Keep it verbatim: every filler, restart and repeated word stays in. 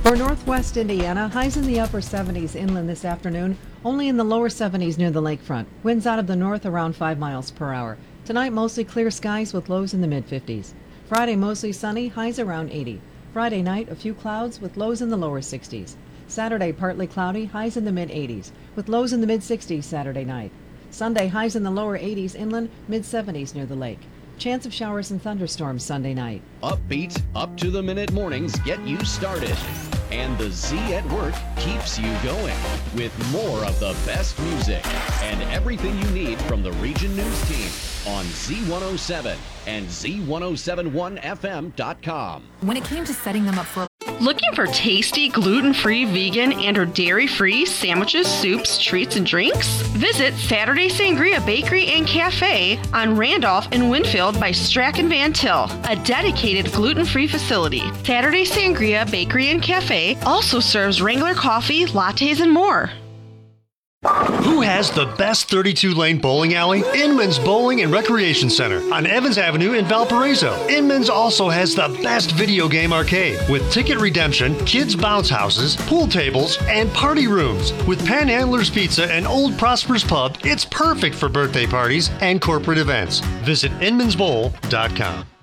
For northwest Indiana, highs in the upper seventies inland this afternoon, only in the lower seventies near the lakefront. Winds out of the north around five miles per hour. Tonight, mostly clear skies with lows in the mid fifties. Friday, mostly sunny, highs around eighty. Friday night, a few clouds with lows in the lower sixties. Saturday, partly cloudy, highs in the mid eighties, with lows in the mid sixties Saturday night. Sunday, highs in the lower eighties inland, mid seventies near the lake. Chance of showers and thunderstorms Sunday night. Upbeat, up-to-the-minute mornings get you started. And the Z at Work keeps you going with more of the best music and everything you need from the Region News team on Z one oh seven and Z ten seventy-one F M dot com. When it came to setting them up for Looking for tasty, gluten-free, vegan, and or dairy-free sandwiches, soups, treats, and drinks? Visit Saturday Sangria Bakery and Cafe on Randolph and Winfield by Strachan Van Til, a dedicated gluten-free facility. Saturday Sangria Bakery and Cafe also serves Wrangler coffee, lattes, and more. Who has the best thirty-two lane bowling alley? Inman's Bowling and Recreation Center on Evans Avenue in Valparaiso. Inman's also has the best video game arcade with ticket redemption, kids bounce houses, pool tables, and party rooms. With Panhandler's Pizza and Old Prosper's Pub, it's perfect for birthday parties and corporate events. Visit inmans bowl dot com.